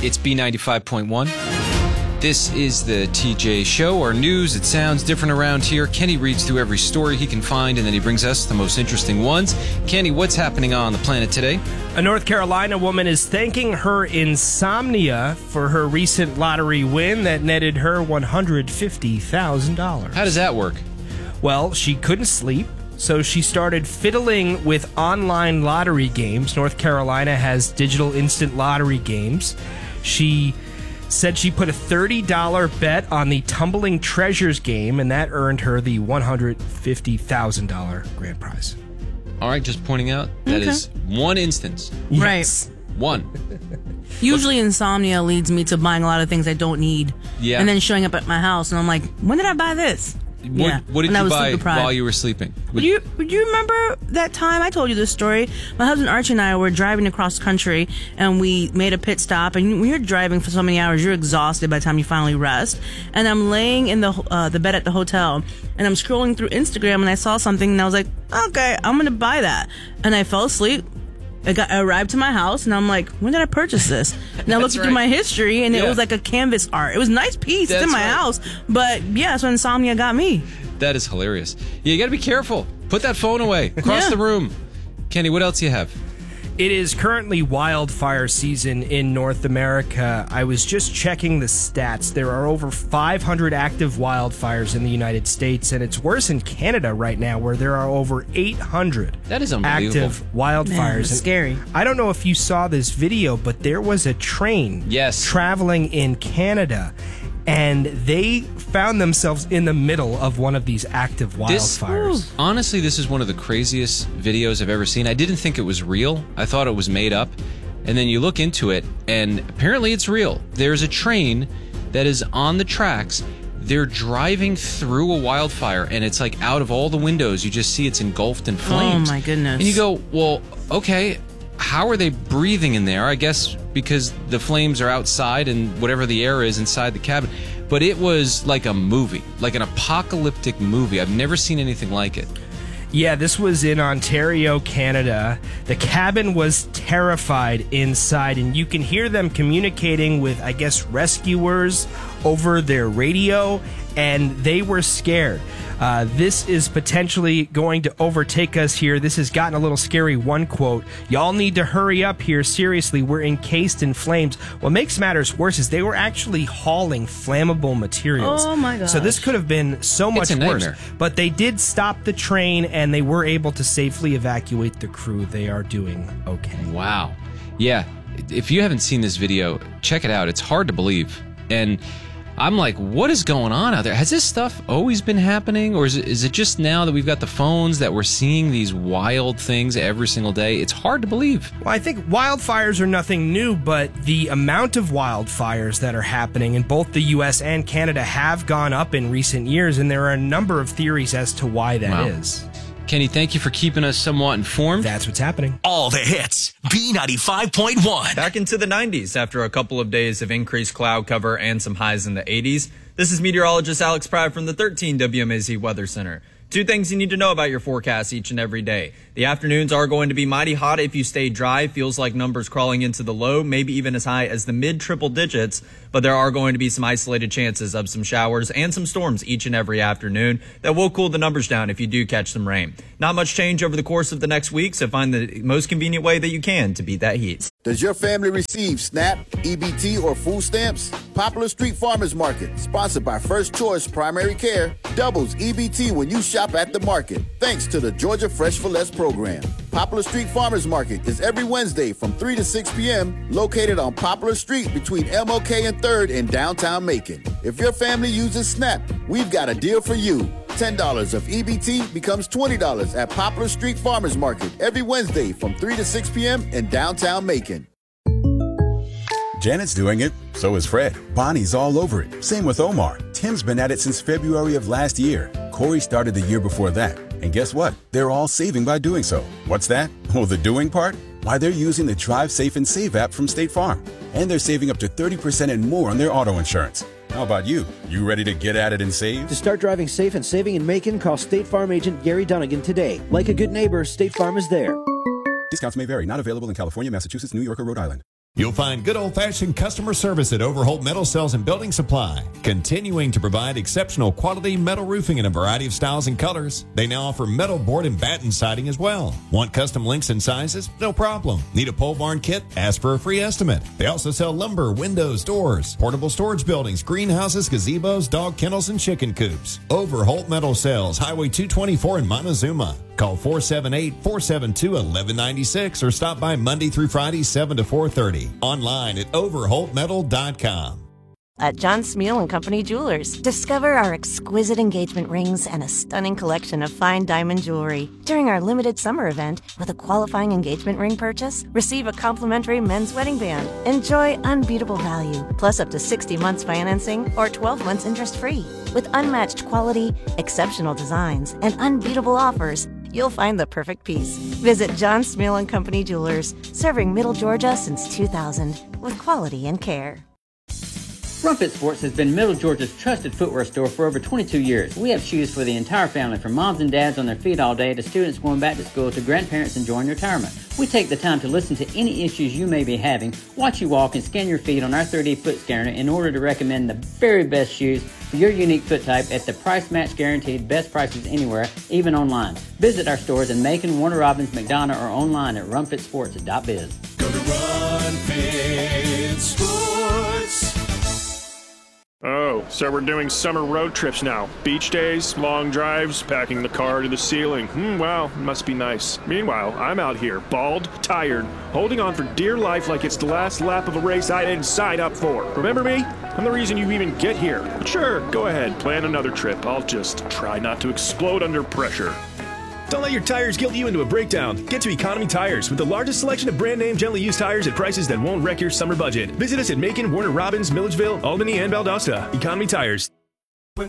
It's B95.1. This is the TJ Show. Our news, it sounds different around here. Kenny reads through every story he can find, and then he brings us the most interesting ones. Kenny, what's happening on the planet today? A North Carolina woman is thanking her insomnia for her recent lottery win that netted her $150,000. How does that work? Well, she couldn't sleep, so she started fiddling with online lottery games. North Carolina has digital instant lottery games. She said she put a $30 bet on the Tumbling Treasures game, and that earned her the $150,000 grand prize. All right, just pointing out, that is one instance. Yes. Right. One. Usually insomnia leads me to buying a lot of things I don't need. Yeah. And then showing up at my house, and I'm like, when did I buy this? What did you buy while you were sleeping? Would you remember that time I told you this story? My husband Archie and I were driving across country, and we made a pit stop. And when you're driving for so many hours, you're exhausted by the time you finally rest. And I'm laying in the bed at the hotel, and I'm scrolling through Instagram, and I saw something, and I was like, okay, I'm gonna buy that. And I fell asleep. I arrived to my house, and I'm like, when did I purchase this? And I looked through my history, and it was like a canvas art. It was a nice piece. It's in my house. But, yeah, so insomnia got me. That is hilarious. Yeah, you got to be careful. Put that phone away. Across the room. Kenny, what else do you have? It is currently wildfire season in North America. I was just checking the stats. There are over 500 active wildfires in the United States, and it's worse in Canada right now, where there are over 800 that is unbelievable. active wildfires. Man, it's scary. I don't know if you saw this video, but there was a train traveling in Canada, and they found themselves in the middle of one of these active wildfires. Honestly, this is one of the craziest videos I've ever seen. I didn't think it was real. I thought it was made up. And then you look into it, and apparently it's real. There's a train that is on the tracks. They're driving through a wildfire, and it's like out of all the windows, you just see it's engulfed in flames. Oh, my goodness. And you go, well, okay, how are they breathing in there? I guess because the flames are outside and whatever the air is inside the cabin. But it was like a movie, like an apocalyptic movie. I've never seen anything like it. Yeah, this was in Ontario, Canada. The cabin was terrified inside, and you can hear them communicating with, I guess, rescuers over their radio, and they were scared. This is potentially going to overtake us here. This has gotten a little scary. One quote, "Y'all need to hurry up here. Seriously, we're encased in flames." What makes matters worse is they were actually hauling flammable materials. Oh, my gosh. So this could have been so much worse. But they did stop the train, and they were able to safely evacuate the crew. They are doing okay. Wow. Yeah, if you haven't seen this video, check it out. It's hard to believe. And I'm like, what is going on out there? Has this stuff always been happening? Or is it just now that we've got the phones that we're seeing these wild things every single day? It's hard to believe. Well, I think wildfires are nothing new, but the amount of wildfires that are happening in both the U.S. and Canada have gone up in recent years, and there are a number of theories as to why that is. Kenny, thank you for keeping us somewhat informed. That's what's happening. All the hits. B95.1. Back into the 90s after a couple of days of increased cloud cover and some highs in the 80s. This is meteorologist Alex Pratt from the 13 WMAZ Weather Center. Two things you need to know about your forecast each and every day. The afternoons are going to be mighty hot if you stay dry. Feels like numbers crawling into the low, maybe even as high as the mid-triple digits. But there are going to be some isolated chances of some showers and some storms each and every afternoon that will cool the numbers down if you do catch some rain. Not much change over the course of the next week, so find the most convenient way that you can to beat that heat. Does your family receive SNAP, EBT, or food stamps? Popular Street Farmers Market, sponsored by First Choice Primary Care, doubles EBT when you shop at the market, thanks to the Georgia Fresh for Less program. Popular Street Farmers Market is every Wednesday from 3 to 6 p.m., located on Popular Street between MLK and 3rd in downtown Macon. If your family uses SNAP, we've got a deal for you. $10 of EBT becomes $20 at Popular Street Farmers Market every Wednesday from 3 to 6 p.m. in downtown Macon. Janet's doing it, so is Fred. Bonnie's all over it. Same with Omar. Tim's been at it since February of last year. Corey started the year before that. And guess what? They're all saving by doing so. What's that? Well, the doing part? Why, they're using the Drive Safe and Save app from State Farm. And they're saving up to 30% and more on their auto insurance. How about you? You ready to get at it and save? To start driving safe and saving in Macon, call State Farm agent Gary Dunnigan today. Like a good neighbor, State Farm is there. Discounts may vary. Not available in California, Massachusetts, New York, or Rhode Island. You'll find good old-fashioned customer service at Overholt Metal Sales and Building Supply, continuing to provide exceptional quality metal roofing in a variety of styles and colors. They now offer metal board and batten siding as well. Want custom lengths and sizes? No problem. Need a pole barn kit? Ask for a free estimate. They also sell lumber, windows, doors, portable storage buildings, greenhouses, gazebos, dog kennels, and chicken coops. Overholt Metal Sales, Highway 224 in Montezuma. Call 478-472-1196 or stop by Monday through Friday, 7 to 4:30. Online at overholtmetal.com. At John Smeal & Company Jewelers, discover our exquisite engagement rings and a stunning collection of fine diamond jewelry. During our limited summer event, with a qualifying engagement ring purchase, receive a complimentary men's wedding band. Enjoy unbeatable value, plus up to 60 months financing or 12 months interest-free. With unmatched quality, exceptional designs, and unbeatable offers, you'll find the perfect piece. Visit John Smeal & Company Jewelers, serving Middle Georgia since 2000, with quality and care. Rumfit Sports has been Middle Georgia's trusted footwear store for over 22 years. We have shoes for the entire family, from moms and dads on their feet all day to students going back to school to grandparents enjoying retirement. We take the time to listen to any issues you may be having, watch you walk, and scan your feet on our 3D foot scanner in order to recommend the very best shoes for your unique foot type at the price match guaranteed, best prices anywhere, even online. Visit our stores in Macon, Warner Robins, McDonough, or online at rumfitsports.biz. Go to Rumfit Sports. Oh, so we're doing summer road trips now. Beach days, long drives, packing the car to the ceiling. Wow, must be nice. Meanwhile, I'm out here, bald, tired, holding on for dear life like it's the last lap of a race I didn't sign up for. Remember me? I'm the reason you even get here. But sure, go ahead, plan another trip. I'll just try not to explode under pressure. Don't let your tires guilt you into a breakdown. Get to Economy Tires with the largest selection of brand name gently used tires at prices that won't wreck your summer budget. Visit us at Macon, Warner Robins, Milledgeville, Albany, and Valdosta. Economy Tires.